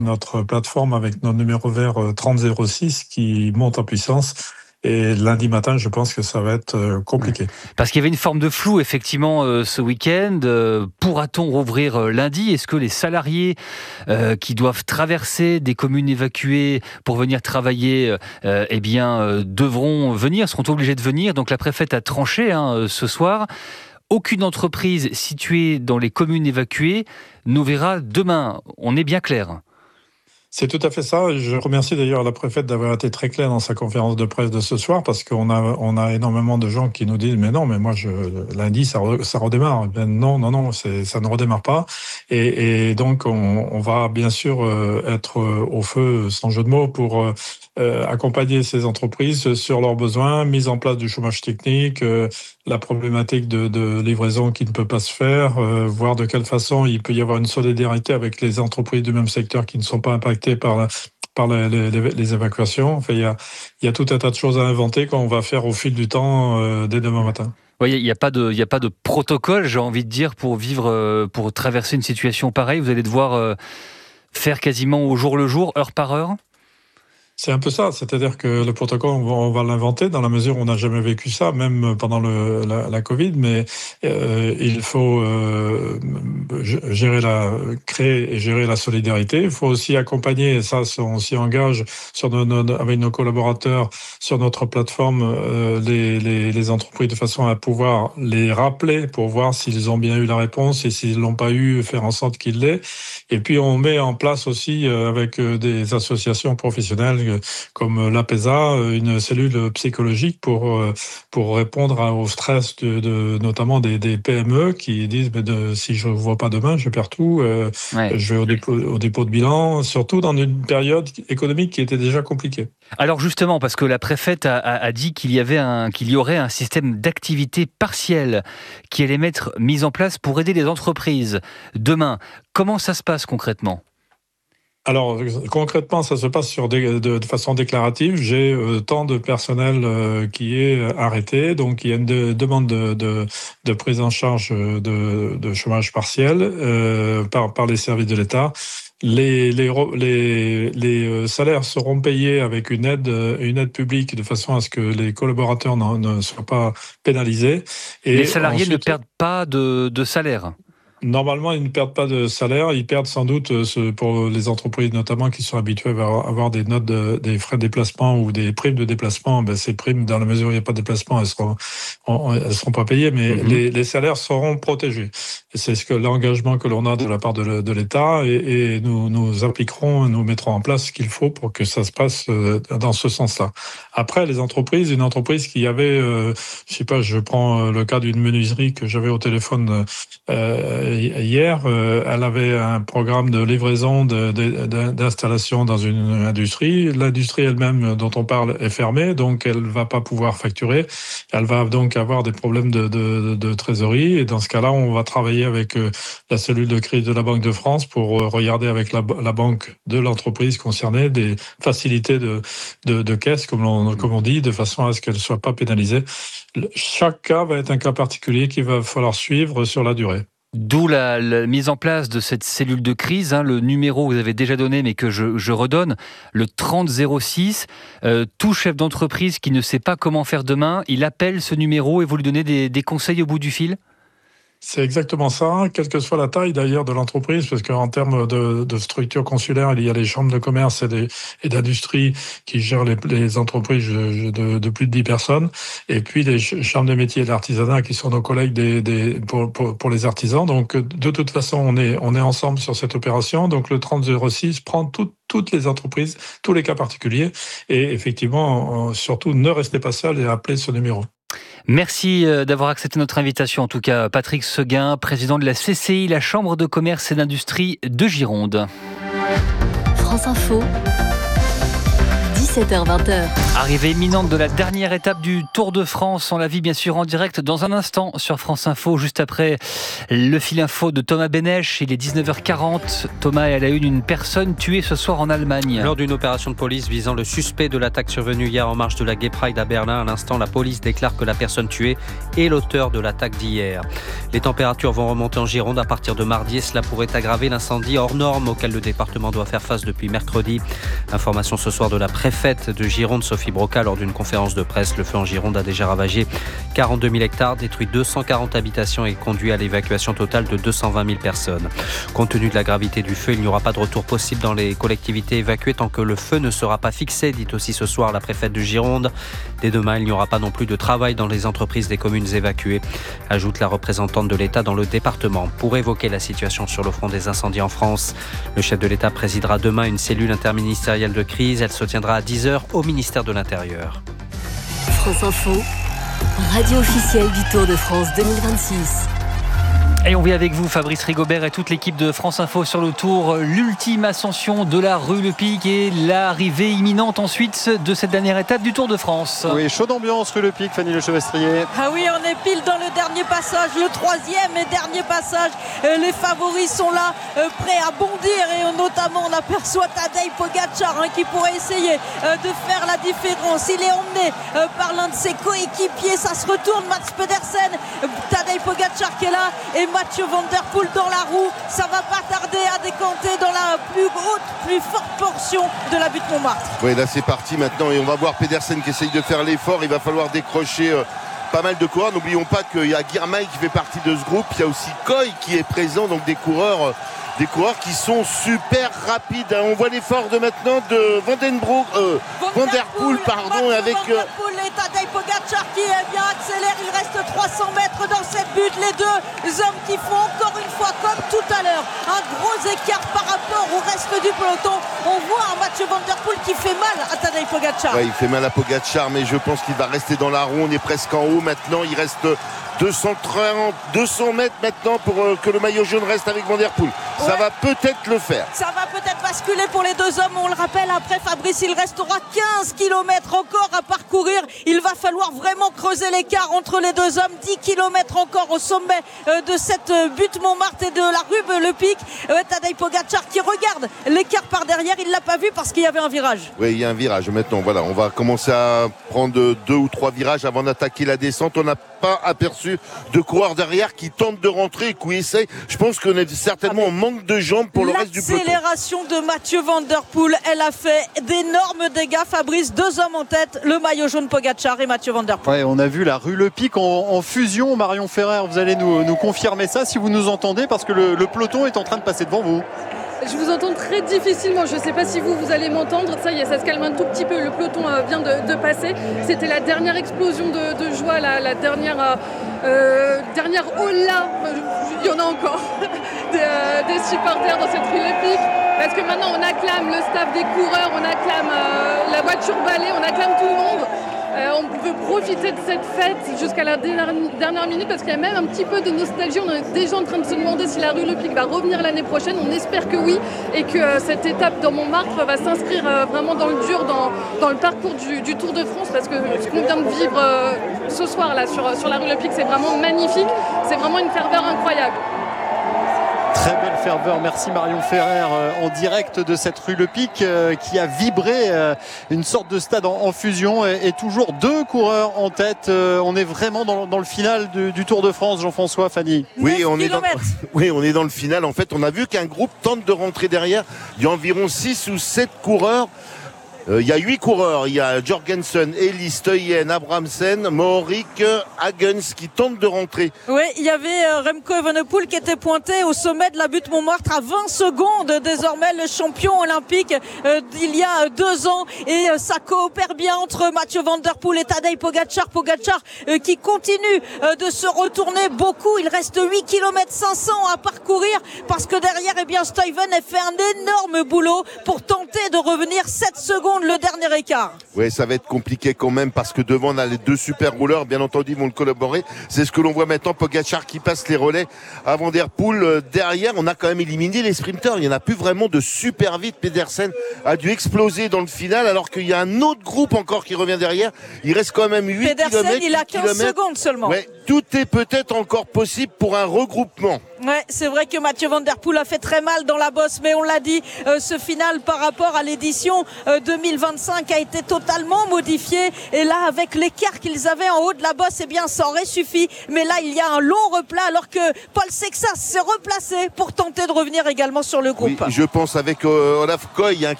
notre plateforme avec nos numéros verts 3006 qui montent en puissance. Et lundi matin, je pense que ça va être compliqué. Parce qu'il y avait une forme de flou, effectivement, ce week-end. Pourra-t-on rouvrir lundi ? Est-ce que les salariés qui doivent traverser des communes évacuées pour venir travailler devront venir, seront obligés de venir ? Donc la préfète a tranché ce soir. Aucune entreprise située dans les communes évacuées nous verra demain. On est bien clair. C'est tout à fait ça. Je remercie d'ailleurs la préfète d'avoir été très claire dans sa conférence de presse de ce soir, parce qu'on a énormément de gens qui nous disent mais non, mais moi lundi ça redémarre. Ben non, ça ne redémarre pas. Et donc on va bien sûr être au feu, sans jeu de mots, pour accompagner ces entreprises sur leurs besoins, mise en place du chômage technique, la problématique de livraison qui ne peut pas se faire, voir de quelle façon il peut y avoir une solidarité avec les entreprises du même secteur qui ne sont pas impactées par les évacuations. Enfin, il y a tout un tas de choses à inventer qu'on va faire au fil du temps dès demain matin. Oui, il n'y a pas de protocole, j'ai envie de dire, pour traverser une situation pareille. Vous allez devoir faire quasiment au jour le jour, heure par heure. C'est un peu ça, c'est-à-dire que le protocole, on va l'inventer dans la mesure où on n'a jamais vécu ça, même pendant la Covid, mais il faut créer et gérer la solidarité. Il faut aussi accompagner, et ça, on s'y engage avec nos collaborateurs sur notre plateforme, les entreprises de façon à pouvoir les rappeler pour voir s'ils ont bien eu la réponse et s'ils l'ont pas eu, faire en sorte qu'ils l'aient. Et puis on met en place aussi avec des associations professionnelles comme l'APESA, une cellule psychologique pour répondre au stress notamment des PME qui disent si je ne vois pas demain, je perds tout, je vais au dépôt de bilan, surtout dans une période économique qui était déjà compliquée. Alors justement, parce que la préfète a dit qu'il y aurait un système d'activité partielle qui allait être mis en place pour aider les entreprises demain. Comment ça se passe concrètement ? Alors, concrètement, ça se passe de façon déclarative. J'ai tant de personnel qui est arrêté, donc il y a une demande de prise en charge de chômage partiel par les services de l'État. Les salaires seront payés avec une aide publique de façon à ce que les collaborateurs ne soient pas pénalisés. Et les salariés ensuite, ne perdent pas de salaire ? Normalement, ils ne perdent pas de salaire. Ils perdent sans doute, pour les entreprises notamment qui sont habituées à avoir des notes des frais de déplacement ou des primes de déplacement. Ces primes, dans la mesure où il n'y a pas de déplacement, elles seront pas payées, mais les salaires seront protégés. Et c'est l'engagement que l'on a de la part de l'État, et nous appliquerons, nous mettrons en place ce qu'il faut pour que ça se passe dans ce sens-là. Après, une entreprise qui avait, je prends le cas d'une menuiserie que j'avais au téléphone hier, elle avait un programme de livraison d'installation dans une industrie. L'industrie elle-même dont on parle est fermée, donc elle va pas pouvoir facturer. Elle va donc avoir des problèmes de trésorerie. Et dans ce cas-là, on va travailler avec la cellule de crise de la Banque de France pour regarder avec la banque de l'entreprise concernée des facilités de caisse, comme on dit, de façon à ce qu'elle ne soit pas pénalisée. Chaque cas va être un cas particulier qu'il va falloir suivre sur la durée. D'où la mise en place de cette cellule de crise, le numéro que vous avez déjà donné mais que je redonne, le 3006. Tout chef d'entreprise qui ne sait pas comment faire demain, il appelle ce numéro et vous lui donnez des conseils au bout du fil ? C'est exactement ça, quelle que soit la taille d'ailleurs de l'entreprise, parce qu'en termes de structure consulaire, il y a les chambres de commerce et d'industrie qui gèrent les entreprises de plus de 10 personnes, et puis les chambres des métiers et de l'artisanat qui sont nos collègues pour les artisans. Donc de toute façon, on est ensemble sur cette opération. Donc le 3006 prend toutes les entreprises, tous les cas particuliers, et effectivement, surtout ne restez pas seul et appelez ce numéro. Merci d'avoir accepté notre invitation. En tout cas, Patrick Seguin, président de la CCI, la Chambre de commerce et d'industrie de Gironde. France Info. 17h-20h. Arrivée imminente de la dernière étape du Tour de France. On la vit bien sûr en direct dans un instant sur France Info, juste après le fil info de Thomas Benech. Il est 19h40. Thomas est à la une personne tuée ce soir en Allemagne. Lors d'une opération de police visant le suspect de l'attaque survenue hier en marge de la Gay Pride à Berlin, à l'instant, la police déclare que la personne tuée est l'auteur de l'attaque d'hier. Les températures vont remonter en Gironde à partir de mardi et cela pourrait aggraver l'incendie hors norme auquel le département doit faire face depuis mercredi. Information ce soir de la préfète de Gironde, Sophie Broca, lors d'une conférence de presse. Le feu en Gironde a déjà ravagé 42 000 hectares, détruit 240 habitations et conduit à l'évacuation totale de 220 000 personnes. Compte tenu de la gravité du feu, il n'y aura pas de retour possible dans les collectivités évacuées tant que le feu ne sera pas fixé, dit aussi ce soir la préfète de Gironde. Dès demain, il n'y aura pas non plus de travail dans les entreprises des communes évacuées, ajoute la représentante de l'État dans le département. Pour évoquer la situation sur le front des incendies en France, le chef de l'État présidera demain une cellule interministérielle de crise. Elle se tiendra à 10h au ministère de l'Intérieur. France Info, radio officielle du Tour de France 2026. Et on vit avec vous, Fabrice Rigobert et toute l'équipe de France Info sur le Tour. L'ultime ascension de la rue Le Pic et l'arrivée imminente ensuite de cette dernière étape du Tour de France. Oui, chaud d'ambiance rue Le Pic, Fanny Le Chevestrier. Ah oui, on est pile dans le dernier passage, le troisième et dernier passage. Les favoris sont là, prêts à bondir et notamment on aperçoit Tadej Pogačar qui pourrait essayer de faire la différence. Il est emmené par l'un de ses coéquipiers, ça se retourne, Mats Pedersen, Tadej Pogačar qui est là et Mathieu Van Der Poel dans la roue. Ça va pas tarder à décanter dans la plus haute, plus forte portion de la butte Montmartre. Oui, là c'est parti maintenant et on va voir Pedersen qui essaye de faire l'effort. Il va falloir décrocher pas mal de coureurs. N'oublions pas qu'il y a Girmay qui fait partie de ce groupe. Il y a aussi Koy qui est présent, donc des coureurs qui sont super rapides. On voit l'effort de maintenant de Van Der Poel, pardon, avec Tadej Pogačar qui accélère. Il reste 300 mètres dans cette butte. Les deux hommes qui font encore une fois comme tout à l'heure un gros écart par rapport au reste du peloton. On voit un Mathieu Van Der Poel qui fait mal à Tadej Pogačar. Ouais, il fait mal à Pogačar, mais je pense qu'il va rester dans la roue. On est presque en haut maintenant. Il reste 200 mètres maintenant pour que le maillot jaune reste avec Van Der Poel. Ça va peut-être le faire. Ça va peut-être basculer pour les deux hommes. On le rappelle, après Fabrice, il restera 15 km encore à parcourir. Il va falloir vraiment creuser l'écart entre les deux hommes. 10 km encore au sommet de cette butte Montmartre et de la rue Le Pic. Tadej Pogačar qui regarde l'écart par derrière. Il ne l'a pas vu parce qu'il y avait un virage. Oui, il y a un virage. Maintenant, voilà, on va commencer à prendre 2 ou 3 virages avant d'attaquer la descente. On n'a pas aperçu de coureurs derrière qui tentent de rentrer et qui essayent. Je pense qu'on est certainement en manque de jambes pour le reste du peloton. L'accélération de Mathieu Van Der Poel, elle a fait d'énormes dégâts. Fabrice, 2 hommes en tête, le maillot jaune Pogačar et Mathieu Van Der Poel. Ouais, on a vu la rue Le Pic en fusion. Marion Ferrer, vous allez nous confirmer ça si vous nous entendez, parce que le peloton est en train de passer devant vous. Je vous entends très difficilement, je ne sais pas si vous allez m'entendre. Ça y est, ça se calme un tout petit peu, le peloton vient de passer. C'était la dernière explosion de joie, la dernière hola, il y en a encore, des supporters dans cette rue Le Pic. Parce que maintenant on acclame le staff des coureurs, on acclame la voiture balai, on acclame tout le monde. On peut profiter de cette fête jusqu'à la dernière minute parce qu'il y a même un petit peu de nostalgie. On est déjà en train de se demander si la rue Le Pic va revenir l'année prochaine. On espère que oui et que cette étape dans Montmartre va s'inscrire vraiment dans le dur, dans le parcours du Tour de France, parce que ce qu'on vient de vivre ce soir là sur la rue Le Pic, c'est vraiment magnifique. C'est vraiment une ferveur incroyable. Très belle ferveur, merci Marion Ferrer en direct de cette rue Le Pic qui a vibré, une sorte de stade en fusion et toujours 2 coureurs en tête. On est vraiment dans le final du Tour de France, Jean-François, Fanny. Oui, on est dans le final. En fait, on a vu qu'un groupe tente de rentrer derrière. Il y a environ 6 ou 7 coureurs. Il y a 8 coureurs, il y a Jorgensen, Elie, Stuyven, Abrahamsen, Mohoric, Hagens qui tentent de rentrer. Oui, il y avait Remco Evenepoel qui était pointé au sommet de la butte Montmartre à 20 secondes désormais, le champion olympique il y a 2 ans, et ça coopère bien entre Mathieu Van Der Poel et Tadej Pogačar. Pogačar qui continue de se retourner beaucoup. Il reste 8 km 500 à parcourir parce que derrière, Stuyven a fait un énorme boulot pour tenter de revenir 7 secondes secondes le dernier écart. Oui, ça va être compliqué quand même parce que devant on a les deux super rouleurs, bien entendu ils vont le collaborer. C'est ce que l'on voit maintenant, Pogačar qui passe les relais à Van der Poel. Derrière, on a quand même éliminé les sprinteurs. Il n'y en a plus vraiment de super vite. Pedersen a dû exploser dans le final alors qu'il y a un autre groupe encore qui revient derrière. Il reste quand même 8 Pedersen, km. il a 15 secondes seulement. Ouais, tout est peut-être encore possible pour un regroupement. Ouais, c'est vrai que Mathieu Van Der Poel a fait très mal dans la bosse, mais on l'a dit, ce final par rapport à l'édition 2025 a été totalement modifié. Et là, avec l'écart qu'ils avaient en haut de la bosse, eh bien, ça aurait suffi. Mais là, il y a un long replat, alors que Paul Sexas s'est replacé pour tenter de revenir également sur le groupe. Oui, je pense avec Olaf Koy